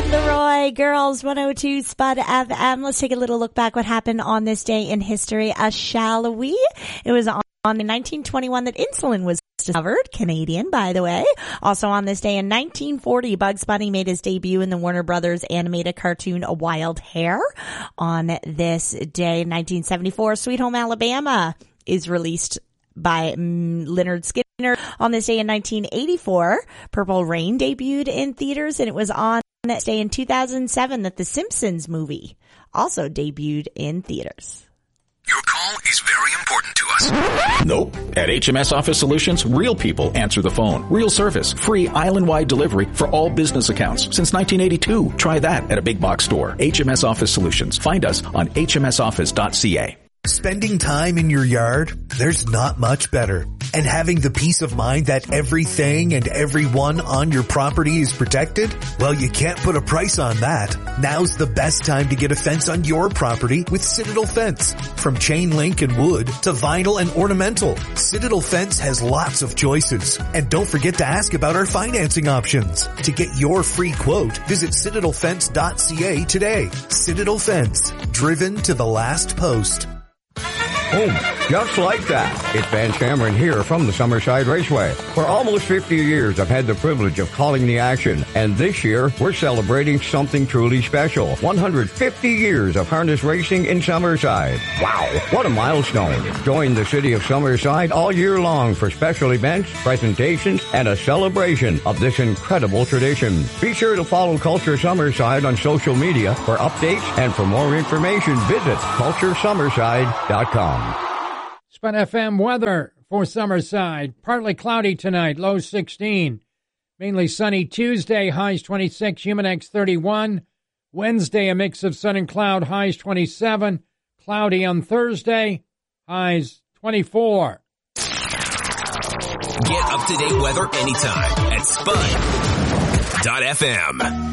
Kid Leroy, Girls 102 Spud FM. Let's take a little look back what happened on this day in history, shall we? It was on in 1921 that insulin was discovered. Canadian, by the way. Also on this day in 1940, Bugs Bunny made his debut in the Warner Brothers animated cartoon A Wild Hare. On this day in 1974, Sweet Home Alabama is released by Lynyrd Skynyrd. On this day in 1984, Purple Rain debuted in theaters, and it was on this day in 2007 that The Simpsons movie also debuted in theaters. Your call is very important to us. Nope. At HMS Office Solutions, real people answer the phone. Real service. Free island-wide delivery for all business accounts. Since 1982. Try that at a big box store. HMS Office Solutions. Find us on hmsoffice.ca. Spending time in your yard? There's not much better. And having the peace of mind that everything and everyone on your property is protected? Well, you can't put a price on that. Now's the best time to get a fence on your property with Citadel Fence. From chain link and wood to vinyl and ornamental, Citadel Fence has lots of choices. And don't forget to ask about our financing options. To get your free quote, visit citadelfence.ca today. Citadel Fence, driven to the last post. Boom. Just like that. It's Van Cameron here from the Summerside Raceway. For almost 50 years, I've had the privilege of calling the action. And this year, we're celebrating something truly special. 150 years of harness racing in Summerside. Wow, what a milestone. Join the city of Summerside all year long for special events, presentations, and a celebration of this incredible tradition. Be sure to follow Culture Summerside on social media for updates, and for more information, visit culturesummerside.com. Spud FM weather for Summerside. Partly cloudy tonight, low 16. Mainly sunny Tuesday, highs 26, Humidex 31. Wednesday, a mix of sun and cloud, highs 27. Cloudy on Thursday, highs 24. Get up-to-date weather anytime at Spud.fm.